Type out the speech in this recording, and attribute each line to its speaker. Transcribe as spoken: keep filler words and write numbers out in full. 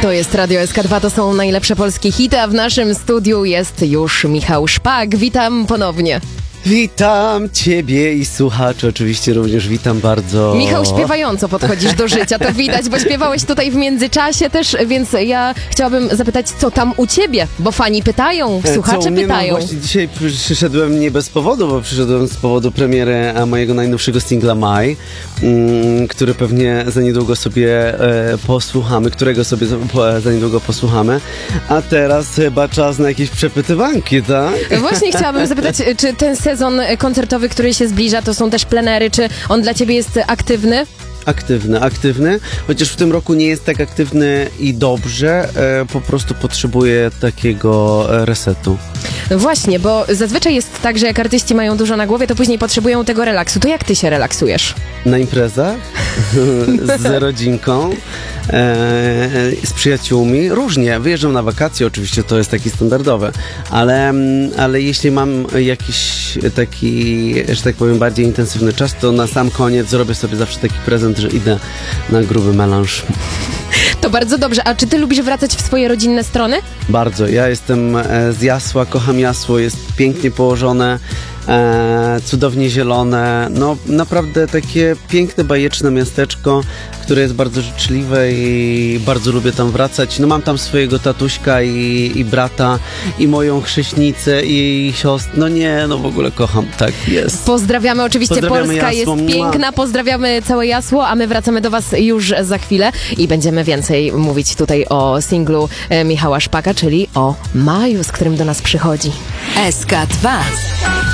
Speaker 1: To jest Radio S K dwa, to są najlepsze polskie hity, a w naszym studiu jest już Michał Szpak. Witam ponownie.
Speaker 2: Witam Ciebie i słuchaczy, oczywiście również witam bardzo.
Speaker 1: Michał, śpiewająco podchodzisz do życia, to widać, bo śpiewałeś tutaj w międzyczasie też, więc ja chciałabym zapytać, co tam u Ciebie, bo fani pytają, słuchacze
Speaker 2: co, mnie,
Speaker 1: pytają.
Speaker 2: No właśnie dzisiaj przyszedłem nie bez powodu, bo przyszedłem z powodu premiery mojego najnowszego singla Maj, mm, który pewnie za niedługo sobie e, posłuchamy, którego sobie za, za niedługo posłuchamy, a teraz chyba czas na jakieś przepytywanki, tak?
Speaker 1: Właśnie chciałabym zapytać, czy ten sezon koncertowy, który się zbliża, to są też plenery, czy on dla Ciebie jest aktywny?
Speaker 2: Aktywny, aktywny, chociaż w tym roku nie jest tak aktywny i dobrze, e, po prostu potrzebuję takiego resetu.
Speaker 1: No właśnie, bo zazwyczaj jest tak, że jak artyści mają dużo na głowie, to później potrzebują tego relaksu. To jak Ty się relaksujesz?
Speaker 2: Na imprezach, z rodzinką, e, z przyjaciółmi, różnie. Wyjeżdżam na wakacje, oczywiście to jest taki standardowe, ale, ale jeśli mam jakiś taki, że tak powiem, bardziej intensywny czas, to na sam koniec zrobię sobie zawsze taki prezent, że idę na gruby melanż.
Speaker 1: To bardzo dobrze. A czy Ty lubisz wracać w swoje rodzinne strony?
Speaker 2: Bardzo. Ja jestem z Jasła, kocham Jasło, jest pięknie położone, e, cudownie zielone. No naprawdę takie piękne, bajeczne miasteczko, które jest bardzo życzliwe i bardzo lubię tam wracać. No mam tam swojego tatuśka i, i brata, i moją chrześnicę, i siostrę. No nie, no w ogóle kocham. Tak jest.
Speaker 1: Pozdrawiamy oczywiście.
Speaker 2: Pozdrawiamy
Speaker 1: Polska
Speaker 2: Jasło.
Speaker 1: jest piękna. Pozdrawiamy całe Jasło, a my wracamy do Was już za chwilę i będziemy więcej mówić tutaj o singlu Michała Szpaka, czyli o Maju, z którym do nas przychodzi.
Speaker 3: S K dwa.